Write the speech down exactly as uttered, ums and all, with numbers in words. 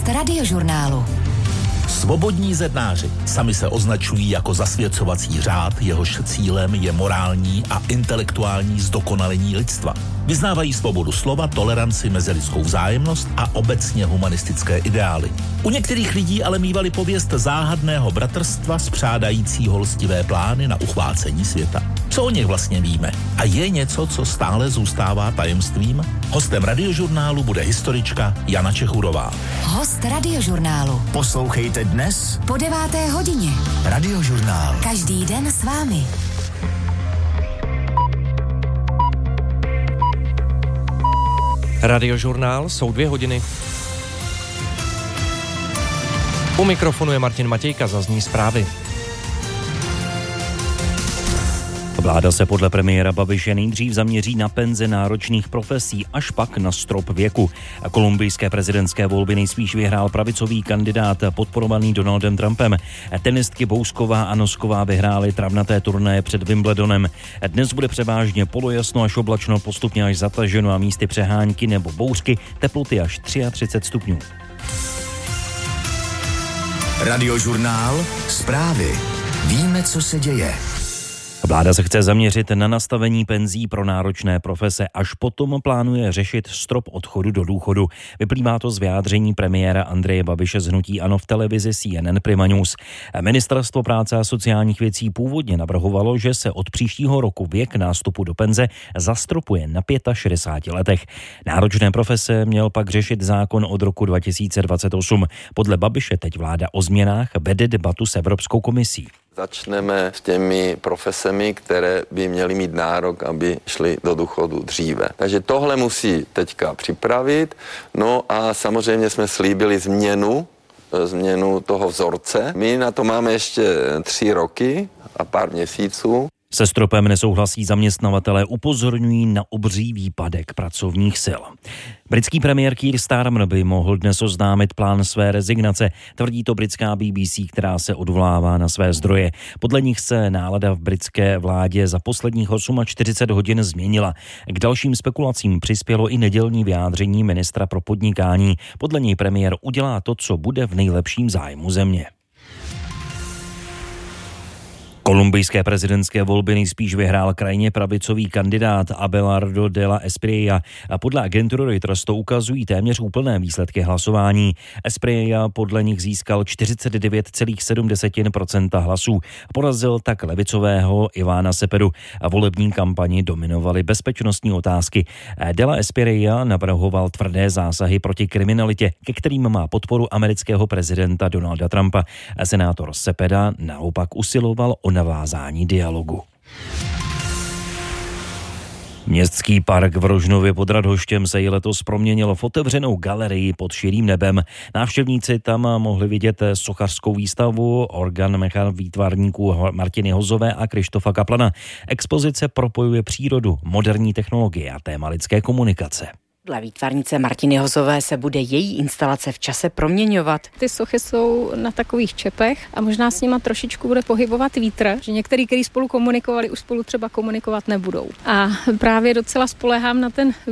Host Radiožurnálu. Svobodní zednáři sami se označují jako zasvěcovací řád, jehož cílem je morální a intelektuální zdokonalení lidstva. Vyznávají svobodu slova, toleranci, mezilidskou vzájemnost a obecně humanistické ideály. U některých lidí ale mívali pověst záhadného bratrstva spřádajícího lstivé plány na uchvácení světa. Co o nich vlastně víme? A je něco, co stále zůstává tajemstvím? Hostem Radiožurnálu bude historička Jana Čechurová. Host Radiožurnálu. Poslouchejte dnes Po deváté hodině. Radiožurnál. Každý den s vámi. Radiožurnál, jsou dvě hodiny. U mikrofonu je Martin Matějka, zazní zprávy. Vláda se podle premiéra Babiše nejdřív zaměří na penze náročných profesí, až pak na strop věku. Kolumbijské prezidentské volby nejspíš vyhrál pravicový kandidát podporovaný Donaldem Trumpem. Tenistky Bousková a Nosková vyhrály travnaté turnaje před Wimbledonem. Dnes bude převážně polojasno až oblačno, postupně až zataženo a místy přehánky nebo bouřky, teploty až třicet tři stupňů. Radiožurnál, zprávy. Víme, co se děje. Vláda se chce zaměřit na nastavení penzí pro náročné profese, až potom plánuje řešit strop odchodu do důchodu. Vyplývá to z vyjádření premiéra Andreje Babiše z hnutí ANO v televizi C N N Prima News. Ministerstvo práce a sociálních věcí původně navrhovalo, že se od příštího roku věk nástupu do penze zastropuje na šedesáti pěti letech. Náročné profese měl pak řešit zákon od roku dva tisíce dvacet osm. Podle Babiše teď vláda o změnách vede debatu s Evropskou komisí. Začneme s těmi profesemi, které by měly mít nárok, aby šly do důchodu dříve. Takže tohle musí teďka připravit. No a samozřejmě jsme slíbili změnu, změnu toho vzorce. My na to máme ještě tři roky a pár měsíců. Se stropem nesouhlasí zaměstnavatelé, upozorňují na obří výpadek pracovních sil. Britský premiér Keir Starmer by mohl dnes oznámit plán své rezignace, tvrdí to britská B B C, která se odvolává na své zdroje. Podle nich se nálada v britské vládě za posledních čtyřicet osm hodin změnila. K dalším spekulacím přispělo i nedělní vyjádření ministra pro podnikání. Podle něj premiér udělá to, co bude v nejlepším zájmu země. Kolumbijské prezidentské volby nejspíš vyhrál krajně pravicový kandidát Abelardo de la Espriella a podle agentury Reuters to ukazují téměř úplné výsledky hlasování. Espriella podle nich získal čtyřicet devět celá sedm procenta hlasů. Porazil tak levicového Ivana Cepedu a volební kampani dominovaly bezpečnostní otázky. De la Espriella navrhoval tvrdé zásahy proti kriminalitě, ke kterým má podporu amerického prezidenta Donalda Trumpa. Senátor Cepeda naopak usiloval o navázání dialogu. Městský park v Rožnově pod Radhoštěm se i letos proměnil v otevřenou galerii pod širým nebem. Návštěvníci tam mohli vidět sochařskou výstavu organ mechan výtvarníků Martiny Hozové a Krištofa Kaplana. Expozice propojuje přírodu, moderní technologie a téma lidské komunikace. Dle výtvarnice Martiny Hozové se bude její instalace v čase proměňovat. Ty sochy jsou na takových čepech a možná s nima trošičku bude pohybovat vítr, že některý, kteří spolu komunikovali, už spolu třeba komunikovat nebudou. A právě docela spoléhám na ten